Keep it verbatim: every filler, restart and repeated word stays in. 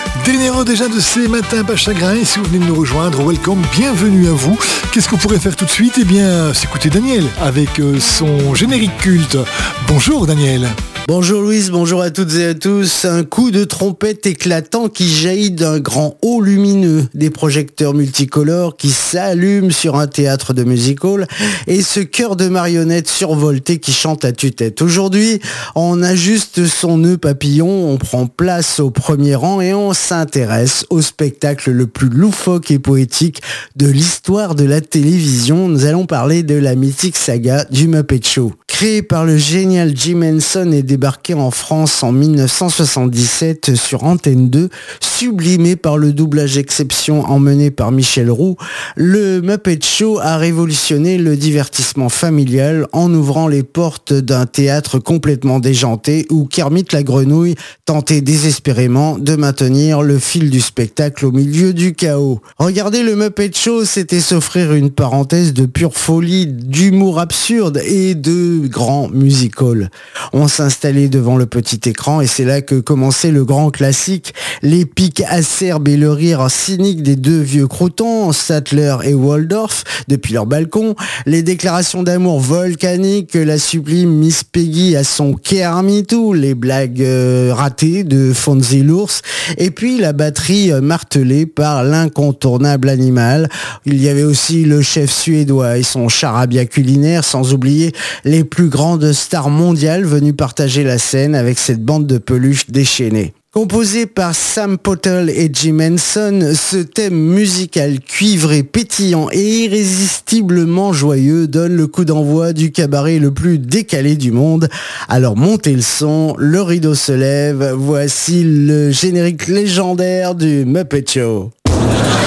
Dernière heure déjà de ces matins pas chagrin, et si vous venez de nous rejoindre, welcome, bienvenue à vous. Qu'est-ce qu'on pourrait faire tout de suite? Eh bien, s'écouter Daniel avec euh, son générique culte. Bonjour Daniel. Bonjour Louise, bonjour à toutes et à tous. Un coup de trompette éclatant qui jaillit d'un grand haut lumineux, des projecteurs multicolores qui s'allument sur un théâtre de music-hall et ce chœur de marionnettes survolté qui chante à tue-tête. Aujourd'hui, on ajuste son nœud papillon, on prend place au premier rang et on s'intéresse au spectacle le plus loufoque et poétique de l'histoire de la télévision. Nous allons parler de la mythique saga du Muppet Show. Créé par le génial Jim Henson et débarqué en France en dix-neuf cent soixante-dix-sept sur Antenne deux, sublimé par le doublage exception emmené par Michel Roux, le Muppet Show a révolutionné le divertissement familial en ouvrant les portes d'un théâtre complètement déjanté où Kermit la grenouille tentait désespérément de maintenir le fil du spectacle au milieu du chaos. Regarder le Muppet Show, c'était s'offrir une parenthèse de pure folie, d'humour absurde et de grand music-hall. On s'installait devant le petit écran et c'est là que commençait le grand classique, l'épique acerbe et le rire cynique des deux vieux croutons, Sattler et Waldorf, depuis leur balcon, les déclarations d'amour volcaniques que la sublime Miss Peggy à son Kermitou, les blagues euh, ratées de Fonzie l'ours, et puis la batterie euh, martelée par l'incontournable animal. Il y avait aussi le chef suédois et son charabia culinaire, sans oublier les plus grandes stars mondiales venues partager la scène avec cette bande de peluches déchaînée. Composé par Sam Pottle et Jim Henson, ce thème musical cuivré, pétillant et irrésistiblement joyeux donne le coup d'envoi du cabaret le plus décalé du monde. Alors montez le son, le rideau se lève, voici le générique légendaire du Muppet Show.